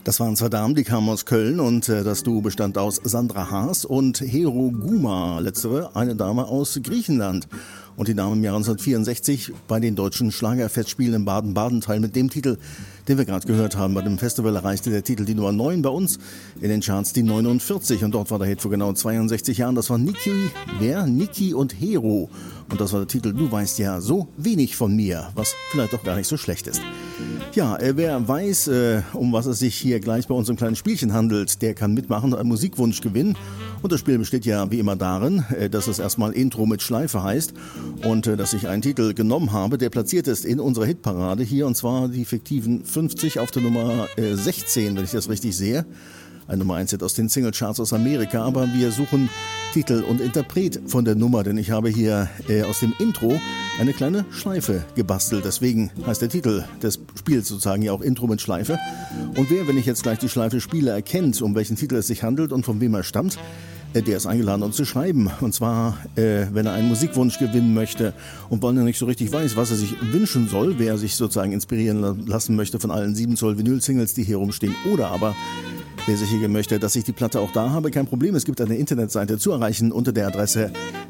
Das waren zwei Damen, die kamen aus Köln und das Duo bestand aus Sandra Haas und Hero Guma, letztere eine Dame aus Griechenland. Und die Dame im Jahr 1964 bei den deutschen Schlagerfestspielen in Baden-Baden teil mit dem Titel, den wir gerade gehört haben. Bei dem Festival erreichte der Titel die Nummer 9, bei uns in den Charts die 49. Und dort war der Hit vor genau 62 Jahren. Das war Niki und Hero. Und das war der Titel Du weißt ja so wenig von mir, was vielleicht doch gar nicht so schlecht ist. Ja, wer weiß, um was es sich hier gleich bei unserem kleinen Spielchen handelt, der kann mitmachen und einen Musikwunsch gewinnen. Und das Spiel besteht ja wie immer darin, dass es erstmal Intro mit Schleife heißt und dass ich einen Titel genommen habe, der platziert ist in unserer Hitparade hier, und zwar die fiktiven 50 auf der Nummer 16, wenn ich das richtig sehe. Ein Nummer 1 Hit aus den Singlecharts aus Amerika, aber wir suchen Titel und Interpret von der Nummer, denn ich habe hier aus dem Intro eine kleine Schleife gebastelt. Deswegen heißt der Titel des Spiels sozusagen ja auch Intro mit Schleife. Und wer, wenn ich jetzt gleich die Schleife spiele, erkennt, um welchen Titel es sich handelt und von wem er stammt, der ist eingeladen, uns zu schreiben. Und zwar, wenn er einen Musikwunsch gewinnen möchte und weil er nicht so richtig weiß, was er sich wünschen soll, wer sich sozusagen inspirieren lassen möchte von allen 7 Zoll Vinyl-Singles, die hier rumstehen, oder aber wer sicher möchte, dass ich die Platte auch da habe, kein Problem. Es gibt eine Internetseite zu erreichen unter der Adresse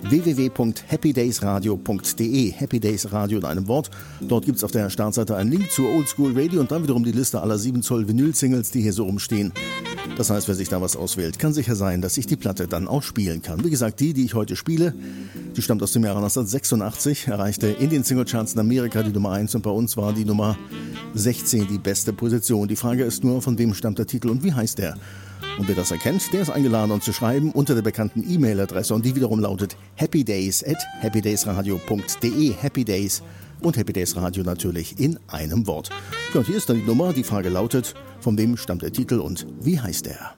www.happydaysradio.de. Happy Days Radio in einem Wort. Dort gibt es auf der Startseite einen Link zur Oldschool Radio und dann wiederum die Liste aller 7 Zoll Vinyl-Singles, die hier so rumstehen. Das heißt, wer sich da was auswählt, kann sicher sein, dass ich die Platte dann auch spielen kann. Wie gesagt, die ich heute spiele, die stammt aus dem Jahre 1986, erreichte in den Singlecharts in Amerika die Nummer 1 und bei uns war die Nummer 16 die beste Position. Die Frage ist nur, von wem stammt der Titel und wie heißt der? Und wer das erkennt, der ist eingeladen, uns zu schreiben unter der bekannten E-Mail-Adresse und die wiederum lautet happydays@happydaysradio.de. Happy Days und Happy Days Radio natürlich in einem Wort. Ja, und hier ist dann die Nummer. Die Frage lautet, von wem stammt der Titel und wie heißt er?